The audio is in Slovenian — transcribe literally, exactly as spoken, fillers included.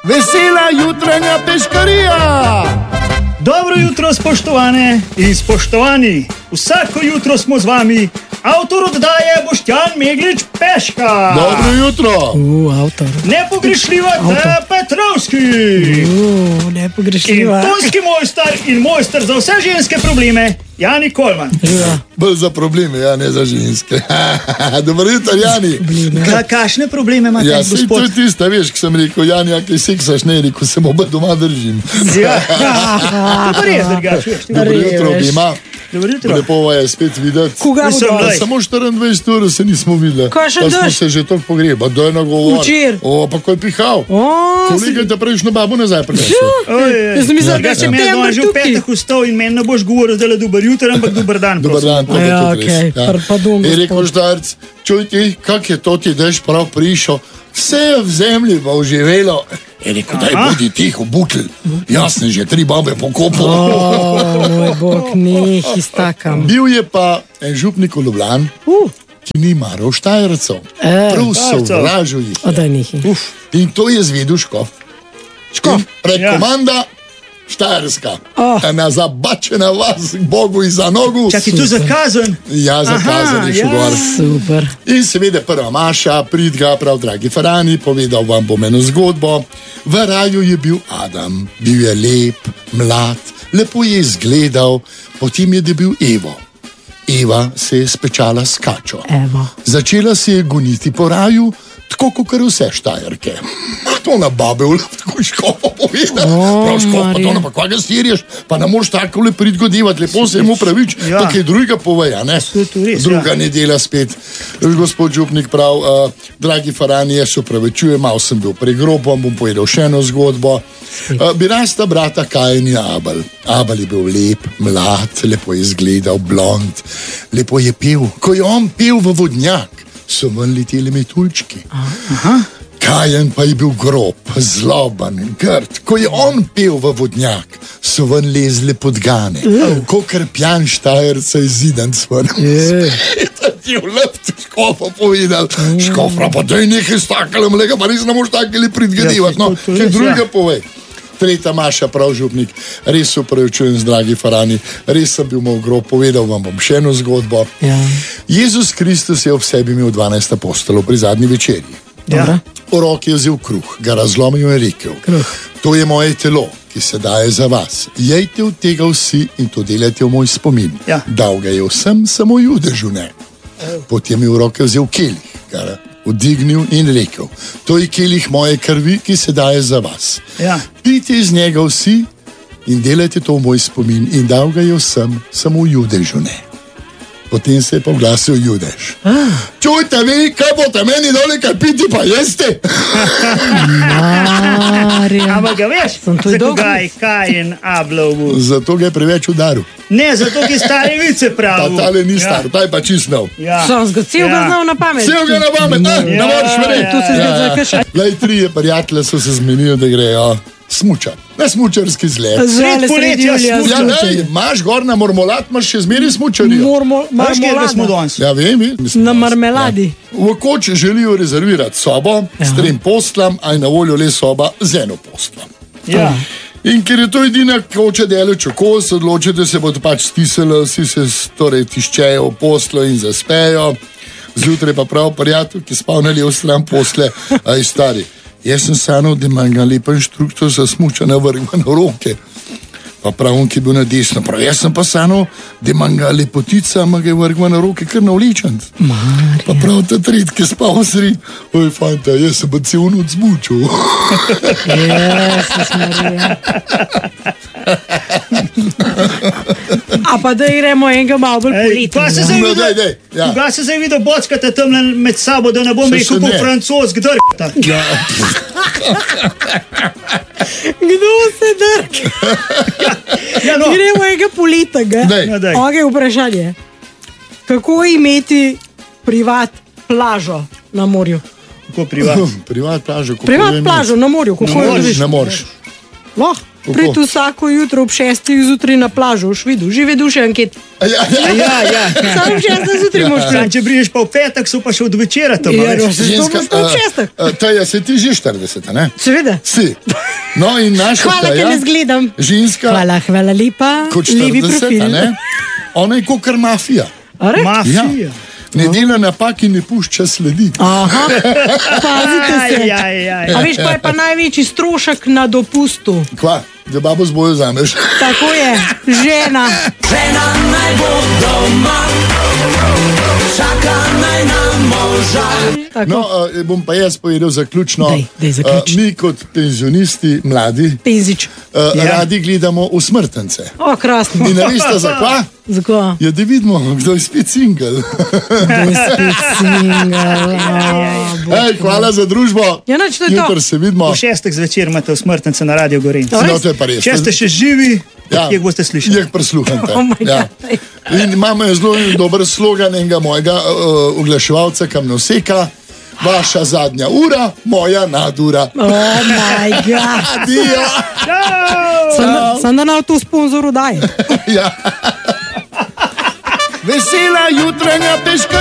Vesela jutranja peškarija! Dobro jutro, spoštovane in spoštovani. Vsako jutro smo z vami. Avtor oddaje Boštjan Meglič Peška. Dobro jutro. Uh, avtor. Nepogrešljiva Teja Petrovski. Uh, nepogrešljiva. In tonski mojster in mojster za vse ženske probleme, Jani Kolman. Ja. Bolj za probleme, ja, ne za ženske. Dobro jutro, Jani. Ka, kašne probleme imate, Ja, sej, to gospod? je tista, veš, ki sem rekel, Jani, a kaj seksaš, ne, rekel sem, oba doma držim. Ja. To pa res, drugače, veš. Dobro Res, jutro, veš. obima. Dobro jutro. Lepo vas je spet videti. Koga Mislim, bo da- dal? Ej. Samo štiriindvajset ur se nismo videli. Kaj še Pa smo daš? se že toliko pogreba, daj na govor. Včer. O, pa ko je pihal. O, Kolega je te prejšnjo babo nazaj prinesel. Oj, Jaz sem mislil, da ja, je sem jaz september danes že v tukaj. petih vstal in meni ne boš govoril, da je dober jutro, ampak dober dan. Dobar prosim. dan, to je Ja, tudi res. okej, par- pardon, Je rekel gospod. Ždarc, čuj ti, kak je to ti daš prav prišel, vse je v zemlji pa oživelo. Je rekel, daj bodi tiho, butl, jaz sem že tri babe pokopal. O, moj bog, neh iztakam. Bil je pa en župnik v Ljubljani, Uh, ki ni maral Štajercev. E, Prav Štajercev. sovražil jih. je. odaj nehi. In to je zvedel Škof. Škof, pred Ja. komanda Štajerska. Oh. Ena zabačena vas, Bogu iza nogu. Čakaj, tu zakazan. Ja, zakazan je šel ja. gor. Super. In seveda prva Maša, pridga, prav dragi Farani, povedal vam bom eno zgodbo. V raju je bil Adam, bil je lep, mlad, lepo je izgledal, potem je dobil Evo. Eva se je spečala s kačo. Evo. Začela se je goniti po raju, tako kot vse Štajerke. To na babe v tako škopo povedal. O, Prav škopo, pa to Marija. na pa kaj ga stiriš, pa ne moreš tako le pridgodivati, lepo se mu pravič, Ja. pa kaj drugega poveja, ne? To je to res, Druga ja. nedela spet. Gospod župnik prav, uh, dragi Farani, jaz se upravičujem, malo sem bil pregrob, vam bom povedal še eno zgodbo. Uh, bila sta brata Kain in Abel. Abel je bil lep, mlad, lepo je izgledal, blond, lepo je pil. Ko je on pil v vodnjak, so ven leteli metuljčki. Kajen pa je bil grob, zloben, grd. Ko je on pil v vodnjak, so ven lezle podgane. Ko krpjan Štajerca je zidan sven. Ti v leptu škofa povedal, škofra pa daj nekaj stakale, mlega pa res ne moš takele pridgadivati. No, Ja, to- to kaj res, drugega ja. povej. Tretja Maša, prav župnik, res se upravičujem, dragi Farani, res sem bil malo grob, povedal vam bom še eno zgodbo. Ja. Jezus Kristus je ob sebi imel dvanajst apostolov pri zadnji večerji. Dobro. V roki je vzel kruh, ga razlomil in rekel: Kruh. To je moje telo, ki se daje za vas. Jejte od tega vsi in to delajte v moj spomin. Ja. Dal ga je vsem, samo judežu ne. Potem je v roke vzel kelih, ga odignil in rekel: To je kelih moje krvi, ki se daje za vas. Ja. Pijte iz njega vsi in delajte to v moj spomin. In dal ga je vsem, samo judežu ne. Potem se je pa oglasil Judež. Čujte vi, kaj boste meni dole, kaj piti pa jeste? Marija. Ampak ga veš, Sem to za dolgo- koga je Kajen Abel bil? Zato ga je preveč udaril. Ne, zato ki stare vice Ta pravi. tale ni star, ta je pa čist nov. Ja. Sem ga cel ga znal na pamet. Vse ga na pamet, ne, ne Ja, moreš verjeti. Tu se zgodi, kaj še. Lej, trije prijatelji so se zmenili, da grejo smučati. Na smučarski zlet. Žale, Sred sredi poletja julija. smuča. Ja, ne, imaš gor na Mormolat, imaš še zmeri smučarijo. Mormo, Veš, kje smo marmolada. danes? Ja, vem, vem. mi smo Na danes, marmeladi. ja. V koči želijo rezervirati sobo s Ja. trem poslam, a je na voljo le soba z eno poslom. Ja. In ker je to edina koča deleč oko, se odločite, se bodo pač stisnili, vsi se s- torej tiščejo v poslo in zaspejo. Zjutraj pa prav prijatelj, ki spal na levo stran posle, a je stari. Jaz sem sanjal, da imam ga lepa inštruktor za smučanje vrgva na roke. Pa prav on, ki je bil na desno, prav jaz sem pa sanjal, da imam ga lepotica, ima ga vrgva na roke, kar navličen. Pa prav ta tret, ki je spal sred, oj fanta, jaz sem pa cel noč smučal. Jezus Marija. A pa da gremo enega malo bolj Ej, poletno. pa se ja. zdaj No, vidi, daj, daj, ja. Koga se zdaj vidi, bockate tam med sabo, da ne bom Še rekel se po ne. francoski, drgta. Kdo se drg? Ja, no. Gremo enega poletnega. Daj. Ja, daj. Ok, vprašanje. Kako imeti privat plažo na morju? Kako privat? Privat plažo. kako Privat je plažo na morju, kako Ne jo moreš, dobiš? Ne moreš. Lahko. Priti vsako jutro ob šestih zjutraj na plažo, v Švidu, živi duše anket. Ja, ja. Ja, ja. Samo ob šestih zjutraj moš Sam, priti. če priješ pa v petek, so pa še od večera tam. Ja, no, veš. se to boš pa ob šestih. a, a, Teja, si ti že štirideset, ne? Seveda. Si. No in naša Hvala, Teja, ker ne zgledam. ženska, Hvala, hvala lepa. kot Levi štirideset, profil. a ne? Ona je kot mafija. A re? Mafija. Ne dela napak in ne pušča sledi. Aha, pazite se. Aj, aj, aj. A veš, pa je pa največji strošek na dopustu. Kva, da babo z bojo zameš. Tako je, žena. Žena naj bo doma, čaka naj na moža. Tako. No, uh, bom pa jaz povedal zaključno. Dej, dej, zaključi. Uh, mi kot penzionisti, mladi, Penzič. uh, Ja. radi gledamo usmrtence. O, krasno. In ne veste zakva? Zakaj? Ja, da vidimo, kdo je spet single. Spet single. A, Ej, hvala za družbo. Ja, nič, to je to. Jutri se vidimo. V šestih zvečer imate usmrtence na Radio Gorenj. No, to je pa res. Če ste še živi, Ja. jih boste slišali. Jih prisluhnite. Oh my Ja. God. In imamo zelo dober slogan enega mojega uh, oglaševalca, kam noseka. Vaša zadnja ura, moja nadura. Oh, moj bog. Adijo. Čau! Sem da na to sponzoru daje. Ja. Vesela jutranja peška.